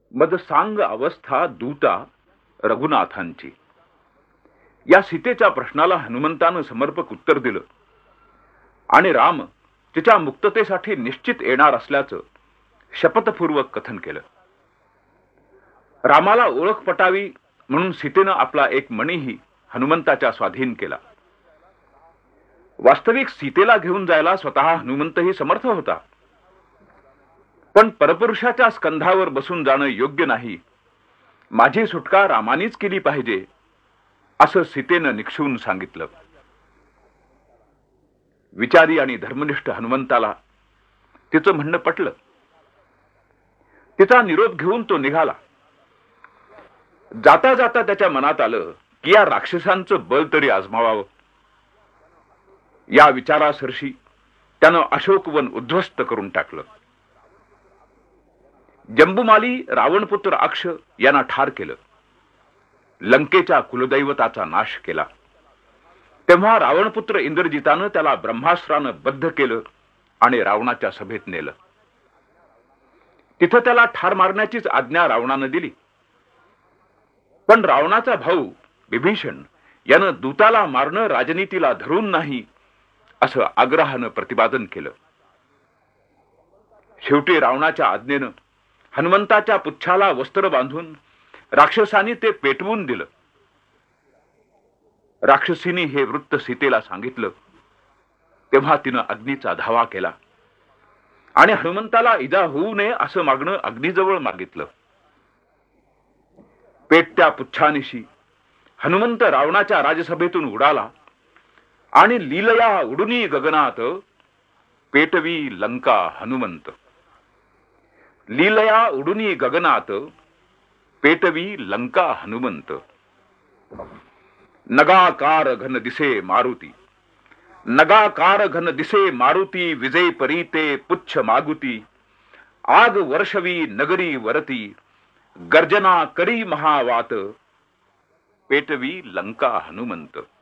मद सांग अवस्था दूता रघुनाथांची. या सीतेच्या प्रश्नाला हनुमंतानं समर्पक उत्तर दिलं आणि राम तिच्या मुक्ततेसाठी निश्चित येणार असल्याचं शपथपूर्वक कथन केलं. रामाला ओळख पटावी म्हणून सीतेनं आपला एक मणीही हनुमंताच्या स्वाधीन केला. वास्तविक सीतेला घेऊन जायला स्वतः हनुमंतही समर्थ होता, पण परपुरुषाच्या स्कंधावर बसून जाणं योग्य नाही, माझी सुटका रामानीच केली पाहिजे असं सीतेनं निक्षून सांगितलं. विचारी आणि धर्मनिष्ठ हनुमंताला तिचं म्हणणं पटलं. तिचा निरोप घेऊन तो निघाला. जाता जाता त्याच्या मनात आलं की या राक्षसांचं बळ तरी आजमावावं. या विचारासरशी त्यानं अशोकवन उद्ध्वस्त करून टाकलं. जंबुमाली रावणपुत्र अक्ष यांना ठार केलं. लंकेच्या कुलदैवताचा नाश केला. तेव्हा रावणपुत्र इंद्रजितानं त्याला ब्रह्मास्त्रानं बद्ध केलं आणि रावणाच्या सभेत नेलं. तिथं त्याला ठार मारण्याचीच आज्ञा रावणानं दिली. पण रावणाचा भाऊ विभीषण यानं दूताला मारणं राजनीतीला धरून नाही असं आग्रहानं प्रतिपादन केलं. शेवटी रावणाच्या आज्ञेनं हनुमंताच्या पुच्छाला वस्त्र बांधून राक्षसांनी ते पेटवून दिलं. राक्षसीने हे वृत्त सीतेला सांगितलं. तेव्हा तिनं अग्नीचा धावा केला आणि हनुमंताला इजा होऊ नये असं मागणं अग्नीजवळ मागितलं. पेटत्या पुच्छानिशी हनुमंत रावणाच्या राजसभेतून उडाला आणि लीलया उडुनी गगनात पेटवी लंका हनुमंत. लीलया उडुनी गगनात पेटवी लंका हनुमंत. नगाकार घन दिसे मारुती, नगाकार घन दिसे मारुती, विजय परीते पुच्छ मागुती. आग वर्षवी नगरी वरती, गर्जना करी महावात, पेटवी लंका हनुमंत.